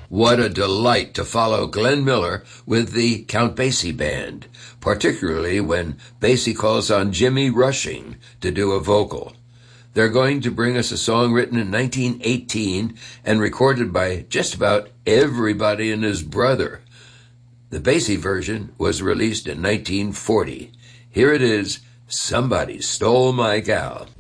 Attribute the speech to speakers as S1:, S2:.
S1: What a delight to follow Glenn Miller with the Count Basie Band, particularly when Basie calls on Jimmy Rushing to do a vocal. They're going to bring us a song written in 1918 and recorded by just about everybody and his brother. The Basie version was released in 1940. Here it is, Somebody Stole My Gal.